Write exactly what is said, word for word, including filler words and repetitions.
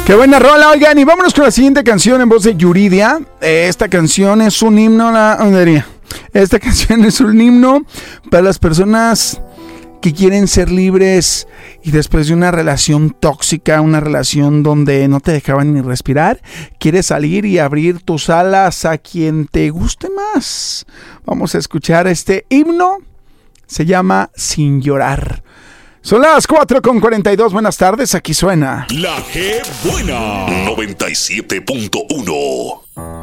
Qué buena rola, oigan, y vámonos con la siguiente canción en voz de Yuridia. Esta canción es un himno a la hondería. Esta canción es un himno para las personas que quieren ser libres y después de una relación tóxica, una relación donde no te dejaban ni respirar, quieres salir y abrir tus alas a quien te guste más. Vamos a escuchar este himno, se llama Sin Llorar. Son las cuatro con cuarenta y dos, buenas tardes, aquí suena La G Buena noventa y siete punto uno.